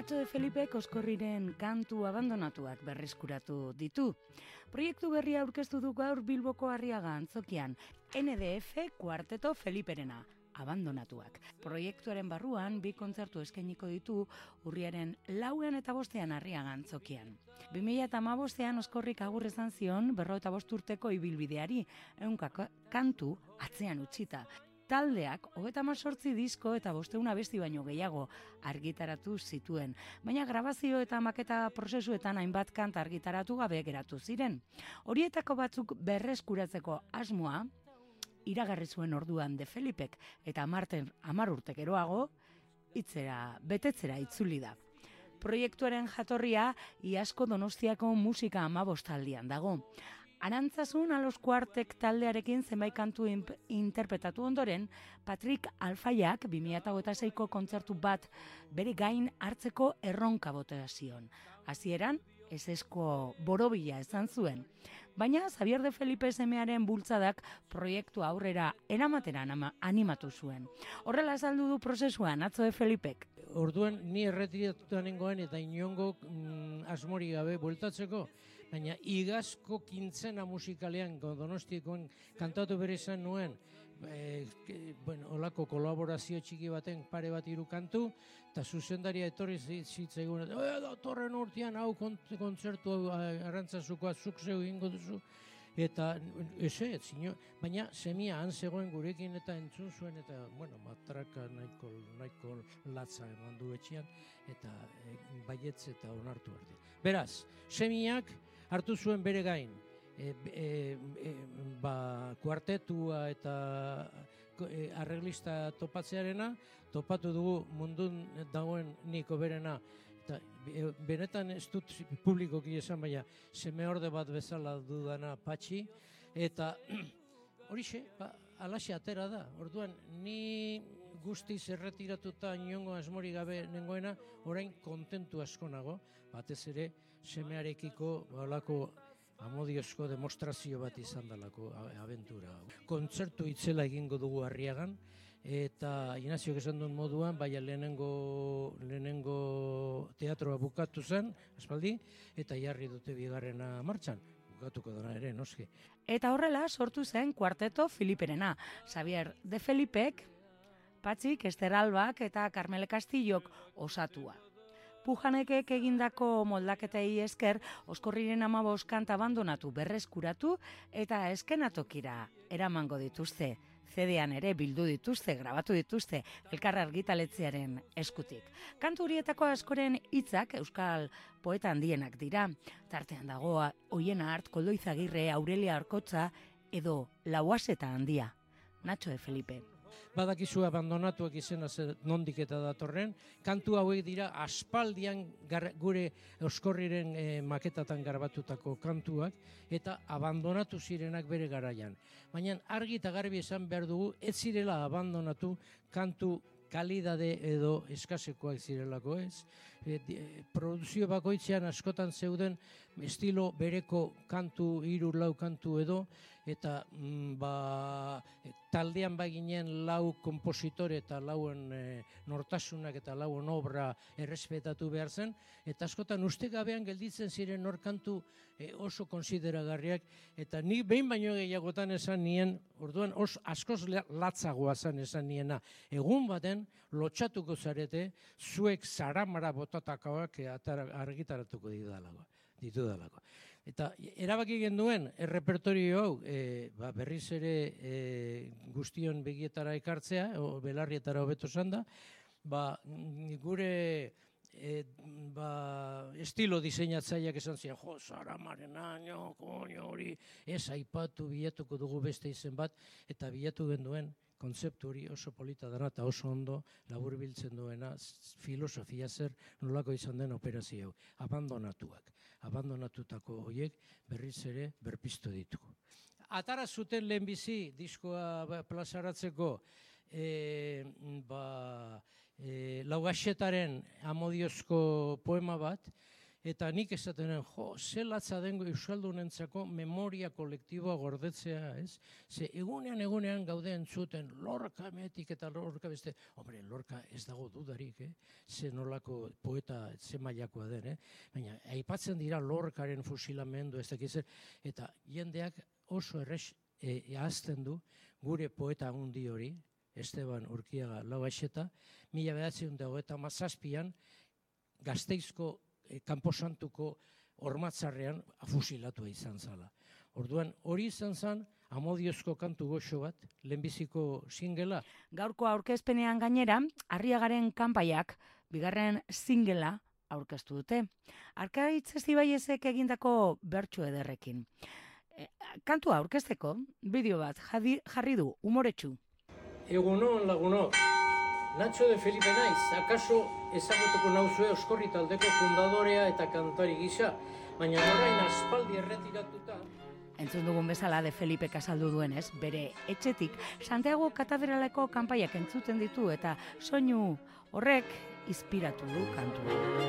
Nacho de Felipek Oskorriren kantu abandonatuak berreskuratu ditu. Proiektu berria aurkeztu du gaur Bilboko Arriaga antzokian, NDF Kuarteto Feliperena, abandonatuak. Proiektuaren barruan bi kontzertu eskainiko ditu urriaren 4 eta 5 Arriaga antzokian. 2015ean Oskorrik agur esan zion 55 urteko ibilbideari, 100 kantu atzean utzita. Taldeak 38 disko eta 500 abesti baino gehiago argitaratu zituen, baina grabazio eta maketa prozesuetan hainbat kanta argitaratu gabe geratu ziren. Horietako batzuk berreskuratzeko asmoa iragarri zuen orduan de Felipek eta 10 urte geroago betetzera itzuli da. Proiektuaren jatorria iazko Donostiako musika 15aldian dago. Arantzasun Alos Kuartek taldearekin zenbait kantu interpretatu ondoren, Patrick Alfaiak 2026ko kontzertu bat bere gain hartzeko erronka bota zion. Hasieran ezezko borobila esan zuen, baina Xavier de Felipe semearen bultzadak proiektu aurrera eramateran animatu zuen. Horrela azaldu du prozesuan Nacho de Felipek. Orduan ni erretiratuta nengoen eta inongo asmori gabe bueltatzeko, baina igazko kintzena musikalean Donostiekoen kantatu bere izan nuen, olako kolaborazio txiki baten pare bat 3 kantu, eta zuzendaria etorri zitzaigun, datorren urtean hau kontzertu Arantzazukoa zuk zeu egingo duzu, eta baina semia han zegoen gurekin eta entzun zuen, eta matraka nahiko latza eman du etxean, eta baietz eta onartu arte. Beraz, semiak hartu zuen bere gain, kuartetua eta arreglista topatzearena, topatu dugu mundun dagoen niko berena, eta benetan ez dut publikoki esan, baina seme orde bat bezala dudana Patxi, eta horixe, alaxe atera da. Orduan, ni guztiz erretiratuta inongo asmori gabe nengoena, orain kontentu asko nago, batez ere semearekiko balako amodiozko demostrazio bat izan dalako abentura. Kontzertu itzela egingo dugu Arriagan, eta Inaziok esan duen moduan, baina lehenengo teatroa bukatu zen, aspaldi, eta jarri dute bigarrena martxan. Bukatuko dara ere, noski. Eta horrela sortu zen Kuarteto Feliperena. Xavier de Felipek, Patxik, Ester Albak eta Carmele Castillok osatua. Pujanekek egindako moldaketei esker, Oskorriren 15 kanta abandonatu, berreskuratu eta eskenatokira eramango dituzte. CD-an ere bildu dituzte, grabatu dituzte, elkar argitaletzearen eskutik. Kantu horietako askoren hitzak euskal poeta handienak dira. Tartean dago Oiena Art, Koldo Izagirre, Aurelia Arkotza edo Lauaseta handia. Nacho de Felipe. Badakizu abandonatuak izena nondik eta datorren, kantu hauek dira aspaldian gure Oskorriren maketatan garbatutako kantuak, eta abandonatu zirenak bere garaian. Baina argi eta garbi esan behar dugu, ez zirela abandonatu kantu kalidade edo eskasekoak zirelako ez. Produzio bakoitzean askotan zeuden estilo bereko kantu, 3-4 kantu edo, eta taldean baginen 4 kompositore eta 4 nortasunak eta 4 obra errespetatu behar zen, eta askotan uste gabean gelditzen ziren nor kantu oso konsideragarriak, eta ni behin baino gehiagotan esan nien, orduan askoz latzagoa zen esan niena, egun baten lotxatuko zarete, zuek zaramara botatakoak argitaratuko ditudalako. Eta erabaki genduen errepertorio hau berriz ere guztion begietara ekartzea, belarrietara hobeto esan da, gure estilo diseinatzaileak esan ziren, zaramaren año, hori, ez aipatu bilatuko dugu beste izen bat, eta bilatu genduen kontzeptu hori oso polita dara eta oso ondo laburbiltzen duena filosofia zer nolako izan den operazio. Abandonatutako horiek berriz ere berpiztu ditugu. Atara zuten lehenbizi diskoa plazaratzeko Laugaxetaren amodiozko poema bat, Eta nik esatenen, ze latza dengo euskaldunentzako memoria kolektiboa gordetzea, ez? Ze egunean gaude entzuten Lorca metik eta Lorca beste. Hombre, Lorca ez dago dudarik, ze nolako poeta ze mailakoa den, baina aipatzen dira Lorcaren fusilamendu, ez dakiz, eta jendeak oso errex ahazten du gure poeta handi hori, Esteban Urkiaga Lauaxeta, 1937an Gasteizko Kanposantuko Ormatzarrean fusilatua izan zala. Orduan, hori izan zen, Amodiozko kantu goxo bat, lehenbiziko singela. Gaurko aurkezpenean gainera, Arriagaren kanpaiak, bigarren singela aurkeztu dute. Arkaitz Estibaiezek egindako bertsu ederrekin. Kantua aurkezteko, bideo bat jarri du, umoretsu. Egunon lagunok, Nacho de Felipe naiz, akaso ezagutuko nauzue Oskorri taldeko fundadorea eta kantari gisa, baina orain aspaldi erretiratuta. Entzun dugun bezala de Felipe azaldu duenez, bere etxetik Santiago Katedraleko kanpaiak entzuten ditu eta soinu horrek inspiratu du kantua.